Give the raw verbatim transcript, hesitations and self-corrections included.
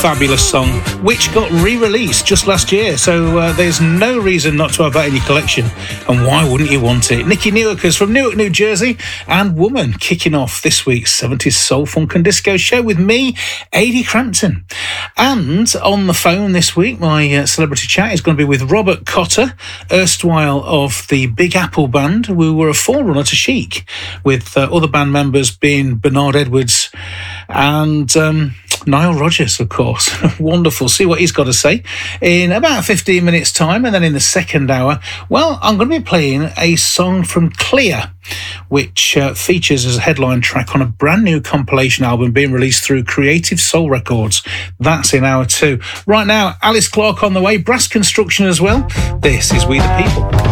fabulous song, which got re-released just last year, so uh, there's no reason not to have that in your collection, and why wouldn't you want it? Nikki Newakers from Newark, New Jersey, and Woman, kicking off this week's seventies Soul, Funk and Disco show with me, Adi Crampton. And on the phone this week, my uh, celebrity chat is going to be with Robert Cotter, erstwhile of the Big Apple Band, who were a forerunner to Chic, with uh, other band members being Bernard Edwards and um, Nile Rodgers, of course. Wonderful. See what he's got to say in about fifteen minutes' time. And then in the second hour, well, I'm going to be playing a song from Clear, which uh, features as a headline track on a brand new compilation album being released through Creative Soul Records. That's in hour two. Right now, Alice Clark on the way, Brass Construction as well. This is We the People.